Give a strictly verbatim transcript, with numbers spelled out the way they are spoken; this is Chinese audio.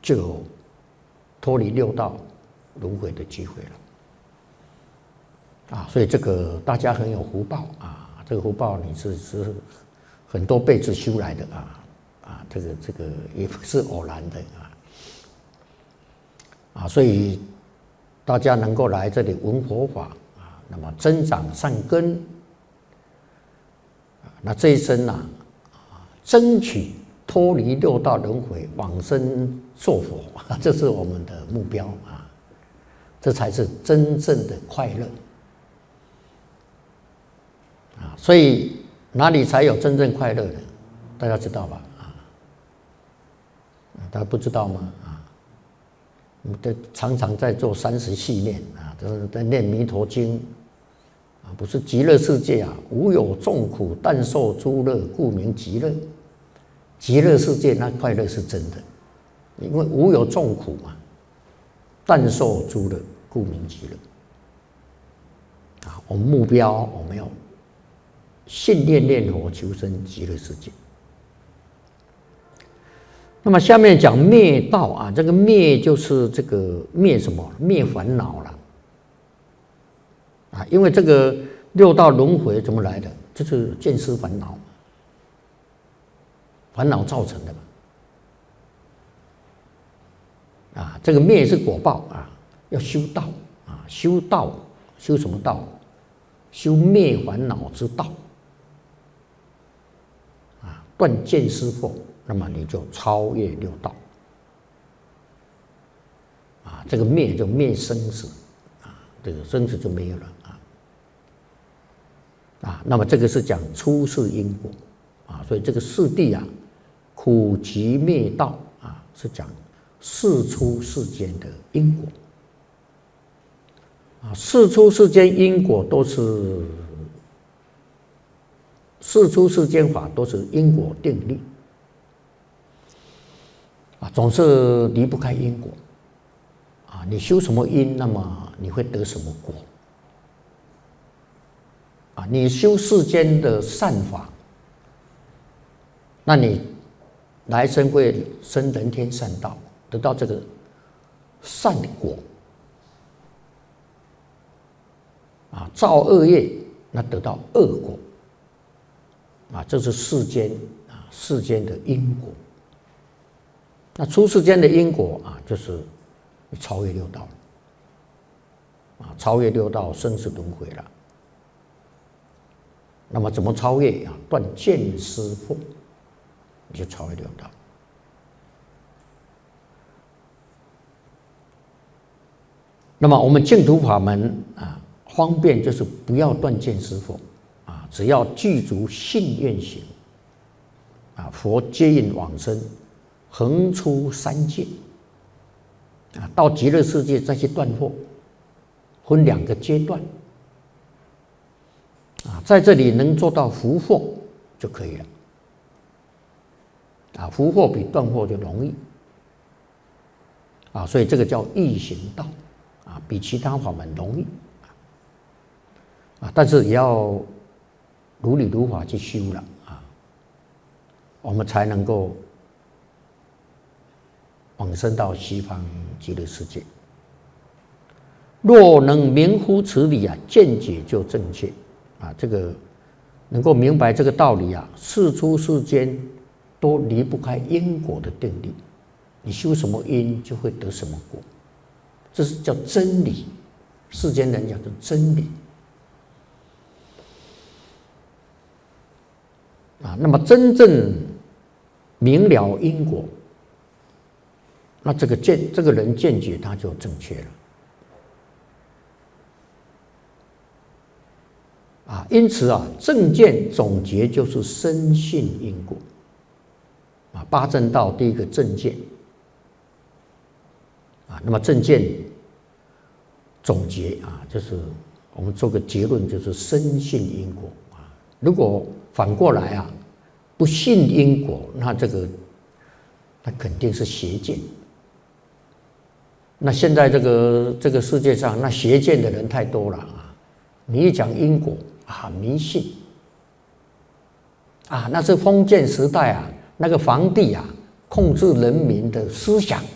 就有脱离六道轮回的机会了。啊，所以这个大家很有福报啊，这个福报你是是很多辈子修来的啊啊，这个这个也不是偶然的啊啊，所以大家能够来这里闻佛法啊，那么增长善根啊，那这一生啊，争取脱离六道轮回，往生受佛，这是我们的目标啊，这才是真正的快乐。啊，所以哪里才有真正快乐呢？大家知道吧？啊，大家不知道吗？啊，我们都常常在做三十系念啊，都是在念弥陀经啊，不是极乐世界啊，无有众苦，但受诸乐，故名极乐。极乐世界那快乐是真的，因为无有众苦嘛，但受诸乐，故名极乐。啊，我们目标我们要信念念佛，求生极乐世界。那么下面讲灭道啊，这个灭就是这个灭什么？灭烦恼了啊！因为这个六道轮回怎么来的？就是见思烦恼，烦恼造成的嘛。啊，这个灭是果报啊，要修道啊，修道修什么道？修灭烦恼之道。断见思惑，那么你就超越六道啊！这个灭就灭生死啊，这个生死就没有了啊啊！那么这个是讲出世因果啊，所以这个四谛啊，苦集灭道啊，是讲世出世间的因果啊，世出世间因果都是。世出世间法都是因果定律啊，总是离不开因果啊。你修什么因，那么你会得什么果啊？你修世间的善法，那你来生会生人天善道，得到这个善果啊。造恶业，那得到恶果。啊，这是世间啊，世间的因果。那出世间的因果啊，就是你超越六道了，啊，超越六道生死轮回了。那么怎么超越啊？断见思惑，你就超越六道。那么我们净土法门啊，方便就是不要断见思惑。只要具足信愿行，啊，佛接引往生，横出三界，啊，到极乐世界再去断惑，分两个阶段，啊，在这里能做到伏惑就可以了，啊，伏惑比断惑就容易，啊，所以这个叫易行道，啊，比其他法门容易，啊，但是也要如理如法去修了啊，我们才能够往生到西方极乐世界。若能明乎此理啊，见解就正确啊。这个能够明白这个道理啊，世出世间都离不开因果的定律。你修什么因，就会得什么果，这是叫真理。世间人讲的真理。啊，那么真正明了因果，那这个见这个人见解他就正确了啊。因此啊，正见总结就是深信因果啊。八正道第一个正见啊，那么正见总结啊，就是我们做个结论，就是深信因果啊。如果反过来啊，不信因果，那这个那肯定是邪见。那现在这个这个世界上，那邪见的人太多了啊！你一讲因果啊，迷信啊，那是封建时代啊，那个皇帝啊控制人民的思想